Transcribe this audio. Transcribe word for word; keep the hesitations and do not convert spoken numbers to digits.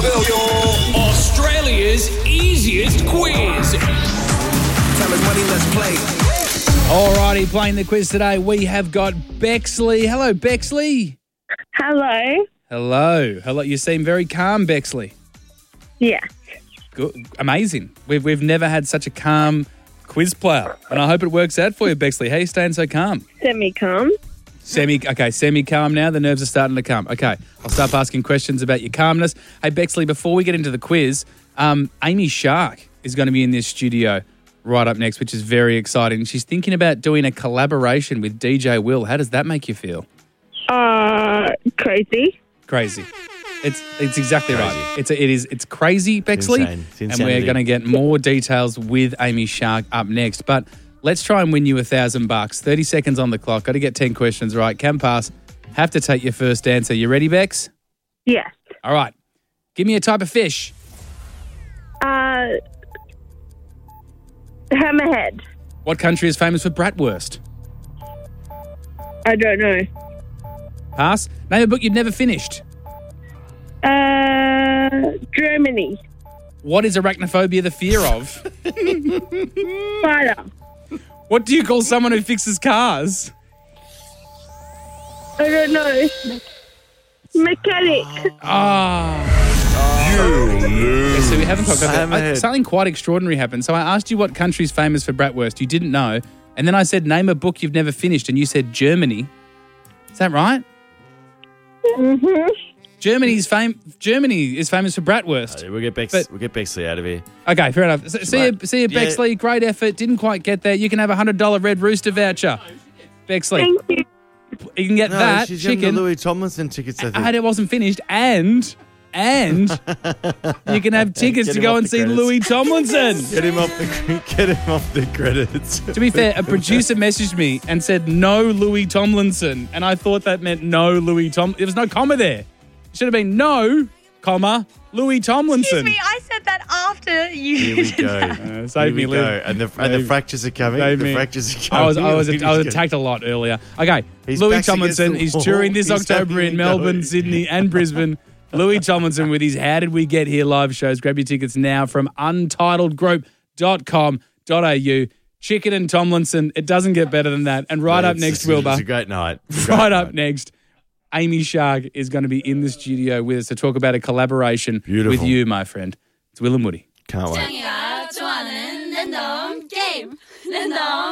Australia's easiest quiz. Time is money, let's play. Alrighty, playing the quiz today, we have got Bexley. Hello, Bexley. Hello. Hello. Hello. You seem very calm, Bexley. Yeah. Good. Amazing. We've we've never had such a calm quiz player, and I hope it works out for you, Bexley. How are you staying so calm? Semi-calm. Semi, okay, semi-calm now. The nerves are starting to come. Okay, I'll start asking questions about your calmness. Hey, Bexley, before we get into the quiz, um, Amy Shark is going to be in this studio right up next, which is very exciting. She's thinking about doing a collaboration with D J Will. How does that make you feel? Uh, crazy. Crazy. It's it's exactly Crazy. right. It's a, it is it's crazy, Bexley, insane. It's and insanity. we're going to get more details with Amy Shark up next. But let's try and win you a thousand bucks. Thirty seconds on the clock. Got to get ten questions right. Can pass. Have to take your first answer. You ready, Bex? Yes. All right. Give me a type of fish. Uh, hammerhead. What country is famous for bratwurst? I don't know. Pass. Name a book you've never finished. Uh, Germany. What is arachnophobia the fear of? Spider. What do you call someone who fixes cars? I don't know. Mechanic. Ah. Yeah, so we haven't talked about that. Hammerhead. Something quite extraordinary happened. So I asked you what country's famous for bratwurst. You didn't know. And then I said, name a book you've never finished. And you said Germany. Is that right? Mm-hmm. Germany's fam- Germany is famous for bratwurst. We'll get Bex. But- we'll get Bexley out of here. Okay, fair enough. S- See you, Right. see you, Yeah. Bexley. Great effort. Didn't quite get there. You can have a one hundred dollars Red Rooster voucher. Bexley, Thank you. you can get No, that she's getting chicken. the Louis Tomlinson tickets. I think. And it wasn't finished. And, and you can have tickets Get to him go off and the see credits. Louis Tomlinson. Get him off the get him off the credits. To be fair, a producer messaged me and said no Louis Tomlinson, and I thought that meant no Louis Tom. There was no comma there. It should have been no, comma, Louis Tomlinson. Excuse me, I said that after you Here we did go. that. Uh, save Here me, we go. Liv. And the and the Save- fractures are coming. save The me. fractures are coming. I was I was He's I was gonna- attacked a lot earlier. Okay, His Louis back's against Tomlinson. the He's wall. touring this He's October having in a Melbourne, go. Sydney, and Brisbane. Louis Tomlinson with his How Did We Get Here live shows. Grab your tickets now from untitled group dot com dot a u. Chicken and Tomlinson. It doesn't get better than that. And right up It's- next, it's- Wilbur. It's a great night. It's a great Right up night. next, Amy Shark is going to be in the studio with us to talk about a collaboration Beautiful. with you, my friend. It's Will and Woody. Can't wait. 좋아하는 랜덤 게임. 랜덤